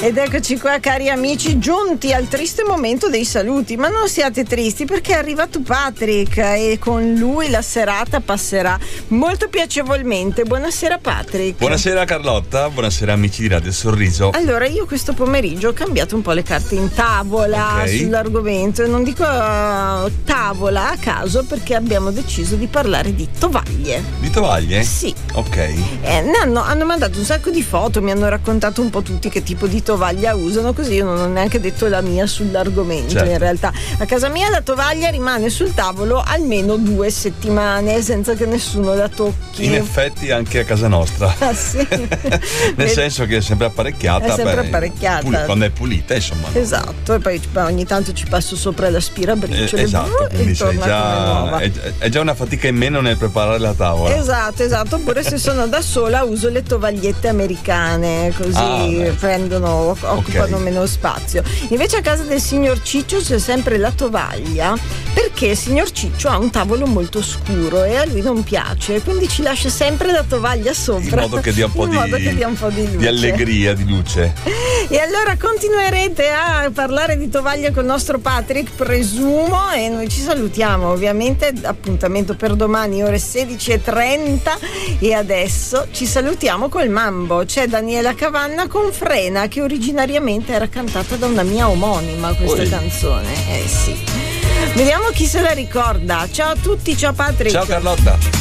Ed eccoci qua, cari amici, giunti al triste momento dei saluti, ma non siate tristi perché è arrivato Patrick e con lui la serata passerà molto piacevolmente. Buonasera Patrick. Buonasera Carlotta, buonasera amici di Radio Sorriso. Allora, io questo pomeriggio ho cambiato un po' le carte in tavola sull'argomento, e non dico tavola a caso perché abbiamo deciso di parlare di tovaglie. Di tovaglie? Sì. Ok. Hanno mandato un sacco di foto, mi hanno raccontato un po' tutti che tipo di tovaglia usano, così io non ho neanche detto la mia sull'argomento. Certo. In realtà a casa mia la tovaglia rimane sul tavolo almeno 2 settimane senza che nessuno la tocchi. In effetti anche a casa nostra. Ah, sì. Nel senso che è sempre apparecchiata. È sempre apparecchiata. Quando è pulita, insomma. Esatto, e poi ogni tanto ci passo sopra l'aspirabriciole. Esatto, quindi e torna come nuova. È già una fatica in meno nel preparare la tavola. Esatto. Oppure se sono da sola uso le tovagliette americane, così occupano meno spazio. Invece a casa del signor Ciccio c'è sempre la tovaglia, perché il signor Ciccio ha un tavolo molto scuro e a lui non piace, quindi ci lascia sempre la tovaglia sopra, in modo che dia un po' di luce, di allegria, di luce. E allora continuerete a parlare di tovaglia con il nostro Patrick, presumo, e noi ci salutiamo. Ovviamente appuntamento per domani ore 16:30, e adesso ci salutiamo col mambo. C'è Daniela Cavanna con Frena, che originariamente era cantata da una mia omonima, questa canzone. Sì. Vediamo chi se la ricorda. Ciao a tutti, ciao Patrick. Ciao Carlotta.